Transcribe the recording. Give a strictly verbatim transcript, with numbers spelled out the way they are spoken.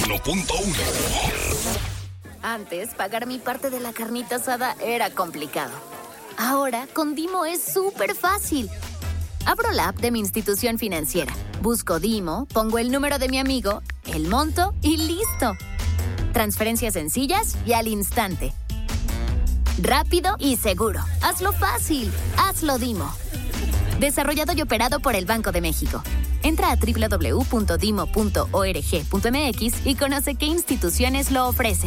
uno punto uno. Antes, pagar mi parte de la carnita asada era complicado. Ahora, con Dimo es súper fácil. Abro la app de mi institución financiera, busco Dimo, pongo el número de mi amigo, el monto y listo. Transferencias sencillas y al instante. Rápido y seguro. Hazlo fácil. Hazlo Dimo. Desarrollado y operado por el Banco de México. Entra a doble u doble u doble u punto dimo punto org punto m x y conoce qué instituciones lo ofrecen.